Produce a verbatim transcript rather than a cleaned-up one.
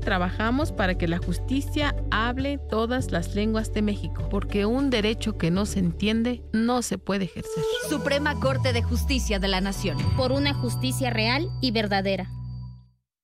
trabajamos para que la justicia hable todas las lenguas de México, porque un derecho que no se entiende no se puede ejercer. Suprema Corte de Justicia de la Nación. Por una justicia real y verdadera.